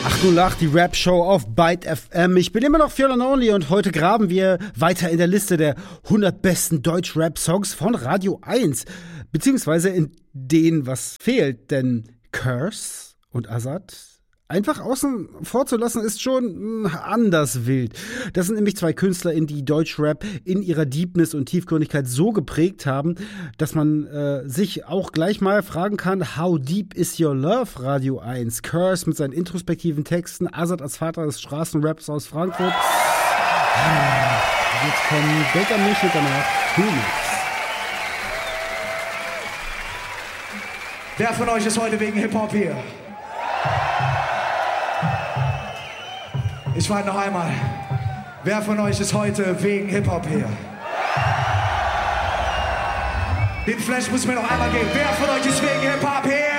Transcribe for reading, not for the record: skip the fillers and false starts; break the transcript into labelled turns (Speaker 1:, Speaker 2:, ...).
Speaker 1: 808, die Rap-Show auf Byte FM. Ich bin immer noch Fionn Only und heute graben wir weiter in der Liste der 100 besten Deutsch-Rap-Songs von Radio 1. Beziehungsweise in denen was fehlt, denn Curse und Azad einfach außen vorzulassen ist schon anders wild. Das sind nämlich zwei KünstlerInnen, die Deutschrap in ihrer Deepness und Tiefgründigkeit so geprägt haben, dass man sich auch gleich mal fragen kann, how deep is your love, Radio 1? Curse mit seinen introspektiven Texten, Azad als Vater des Straßenraps aus Frankfurt. Jetzt kommen Baker Mich und danach Phoenix.
Speaker 2: Wer von euch ist heute wegen Hip-Hop hier? Ich frage noch einmal, wer von euch ist heute wegen Hip-Hop hier? Den Flash muss mir noch einmal geben. Wer von euch ist wegen Hip-Hop hier?